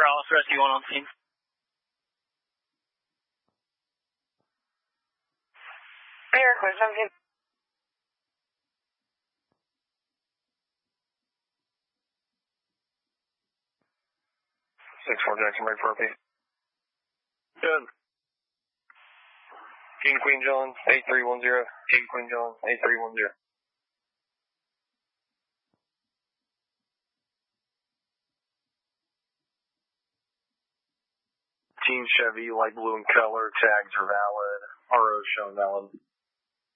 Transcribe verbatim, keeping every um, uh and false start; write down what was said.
Alice, rescue one on scene. Miracle, seventeen. six four Jackson, ready for R P. Good. King Queen John, eight three one zero. King Queen John, eight three one zero. Team Chevy, light blue in color, tags are valid. R O shown valid.